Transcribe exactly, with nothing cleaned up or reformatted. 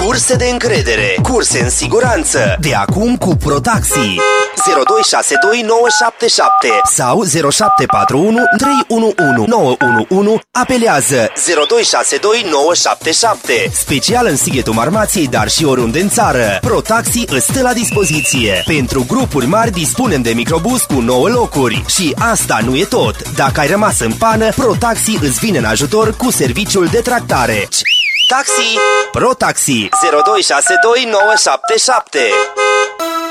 Curse de încredere, curse în siguranță. De acum cu ProTaxi. zero doi șase doi nouă șapte șapte sau zero șapte patru unu trei unu unu nouă unu unu. Apelează zero doi șase doi nouă șapte șapte. Special în Sighetul Marmației, dar și oriunde în țară. ProTaxi îți stă la dispoziție. Pentru grupuri mari dispunem de microbus cu nouă locuri. Și asta nu e tot. Dacă ai rămas în pană, ProTaxi îți vine în ajutor cu serviciul de tractare. Taxi! ProTaxi zero doi șase doi nouă șapte șapte.